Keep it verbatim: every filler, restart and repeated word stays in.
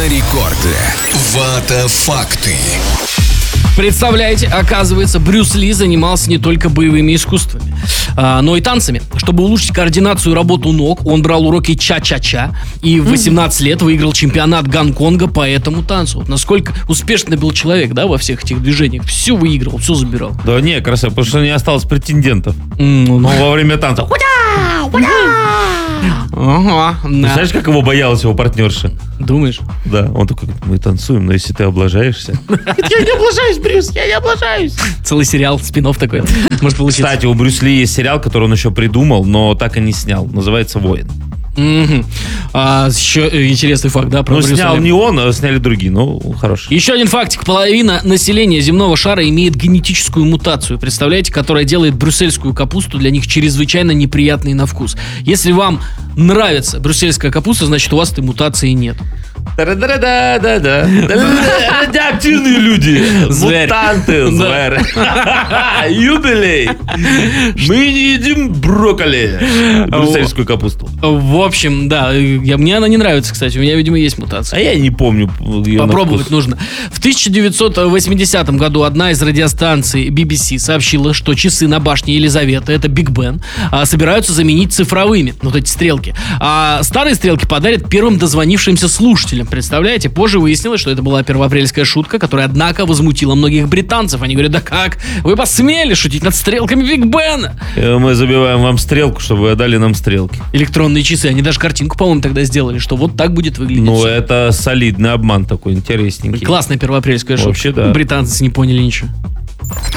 рекорде. Вата факты. Представляете, оказывается, Брюс Ли занимался не только боевыми искусствами, а, но и танцами. Чтобы улучшить координацию и работу ног, он брал уроки ча-ча-ча и в восемнадцать лет выиграл чемпионат Гонконга по этому танцу. Вот насколько успешный был человек, да, во всех этих движениниях. Все выигрывал, все забирал. Да не, красиво, потому что не осталось претендентов. Mm, ну, Но во время танца. Ага, да. Знаешь, как его боялась его партнерша? Думаешь? Да, он такой, мы танцуем, но если ты облажаешься... Я не облажаюсь, Брюс, я не облажаюсь. Целый сериал, спин-офф такой. Может получиться. Кстати, у Брюс Ли есть сериал, который он еще придумал, но так и не снял. Называется «Воин». Mm-hmm. А, еще интересный факт, да, про Ну, Брюса снял Ли. не он, а сняли другие, ну, хороший. Еще один фактик. Половина населения земного шара имеет генетическую мутацию, представляете, которая делает брюссельскую капусту для них чрезвычайно неприятной на вкус. Если вам нравится брюссельская капуста, значит, у вас этой мутации нет. Да-да-да-да-да. Радиоактивные люди. Зверь. Мутанты. Зверь. Юбилей. Мы не едим брокколи. Брюссельскую капусту. В общем, да, я, мне она не нравится, кстати. У меня, видимо, есть мутация. А я не помню ее на Попробовать вкус. нужно. В тысяча девятьсот восьмидесятом году одна из радиостанций би би си сообщила, что часы на башне Елизаветы, это Биг Бен, а, собираются заменить цифровыми, вот эти стрелки. А старые стрелки подарят первым дозвонившимся слушателям. Представляете? Позже выяснилось, что это была первоапрельская шутка, которая, однако, возмутила многих британцев. Они говорят, да как? Вы посмели шутить над стрелками Биг Бена? Мы забиваем вам стрелку, чтобы вы отдали нам стрелки. Электронные часы. Они даже картинку, по-моему, тогда сделали, что вот так будет выглядеть. Ну, всё. это солидный обман такой, интересненький. Классная первоапрельская шутка. Вообще, да. Британцы не поняли ничего.